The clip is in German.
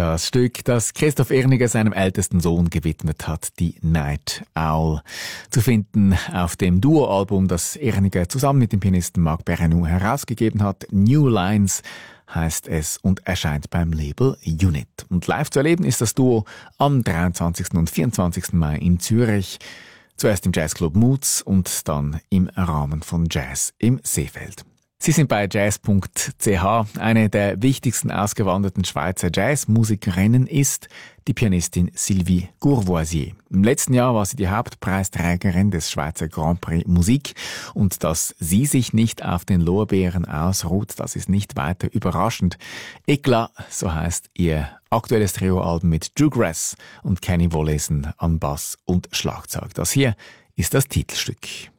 Das Stück, das Christoph Erniger seinem ältesten Sohn gewidmet hat, die Night Owl. Zu finden auf dem Duo-Album, das Erniger zusammen mit dem Pianisten Marc Perrenou herausgegeben hat. New Lines heißt es und erscheint beim Label Unit. Und live zu erleben ist das Duo am 23. und 24. Mai in Zürich. Zuerst im Jazzclub Moods und dann im Rahmen von Jazz im Seefeld. Sie sind bei jazz.ch. Eine der wichtigsten ausgewanderten Schweizer Jazzmusikerinnen ist die Pianistin Sylvie Courvoisier. Im letzten Jahr war sie die Hauptpreisträgerin des Schweizer Grand Prix Musik. Und dass sie sich nicht auf den Lorbeeren ausruht, das ist nicht weiter überraschend. Eklat, so heißt ihr aktuelles Trioalbum mit Drew Grass und Kenny Wollesen an Bass und Schlagzeug. Das hier ist das Titelstück.